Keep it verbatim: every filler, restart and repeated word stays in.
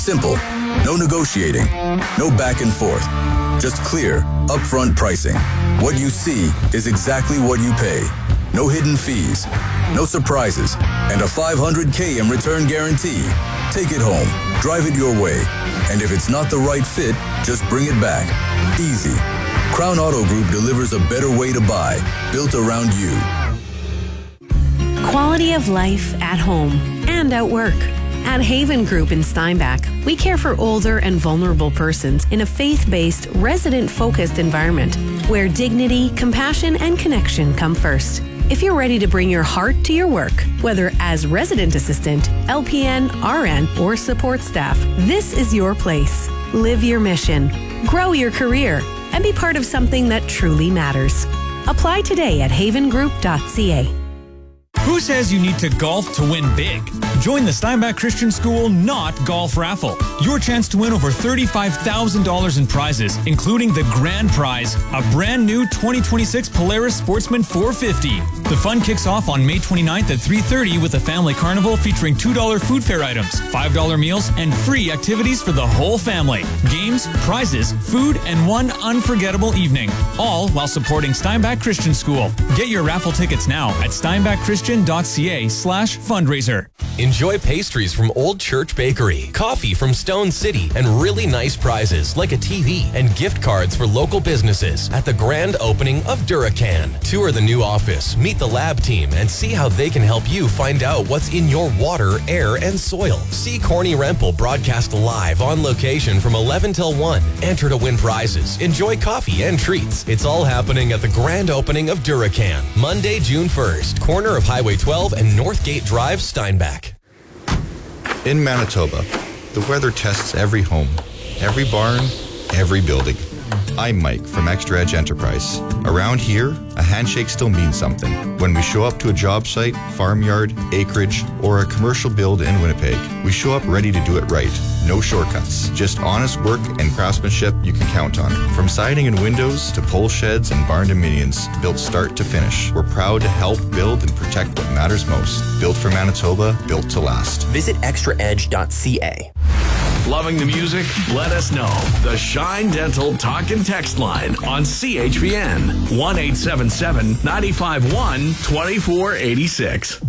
Simple. No negotiating. No back and forth. Just clear, upfront pricing. What you see is exactly what you pay. No hidden fees. No surprises. And a five hundred K in return guarantee. Take it home. Drive it your way. And if it's not the right fit, just bring it back. Easy. Crown Auto Group delivers a better way to buy, built around you. Quality of life at home and at work. At Haven Group in Steinbach, we care for older and vulnerable persons in a faith-based, resident-focused environment where dignity, compassion, and connection come first. If you're ready to bring your heart to your work, whether as resident assistant, L P N, R N, or support staff, this is your place. Live your mission, grow your career, and be part of something that truly matters. Apply today at haven group dot c a. Who says you need to golf to win big? Join the Steinbach Christian School Not Golf Raffle. Your chance to win over thirty-five thousand dollars in prizes, including the grand prize, a brand new twenty twenty-six Polaris Sportsman four fifty. The fun kicks off on May twenty-ninth at three thirty with a family carnival featuring two dollars food fare items, five dollars meals, and free activities for the whole family. Games, prizes, food, and one unforgettable evening. All while supporting Steinbach Christian School. Get your raffle tickets now at steinbach christian dot c a slash fundraiser. Enjoy pastries from Old Church Bakery, coffee from Stone City, and really nice prizes like a T V and gift cards for local businesses at the grand opening of Duracan. Tour the new office, meet the lab team, and see how they can help you find out what's in your water, air, and soil. See Corny Rempel broadcast live on location from eleven till one. Enter to win prizes, enjoy coffee and treats. It's all happening at the grand opening of Duracan, Monday, June first, corner of Highway twelve and Northgate Drive, Steinbach. In Manitoba, the weather tests every home, every barn, every building. I'm Mike from Extra Edge Enterprise. Around here, a handshake still means something. When we show up to a job site, farmyard, acreage, or a commercial build in Winnipeg, we show up ready to do it right. No shortcuts, just honest work and craftsmanship you can count on. From siding and windows to pole sheds and barn dominions, built start to finish. We're proud to help build and protect what matters most. Built for Manitoba, built to last. Visit extra edge dot c a. Loving the music? Let us know. The Shine Dental Talk and Text line on C H P N one eight seven seven, nine five one, two four eight six.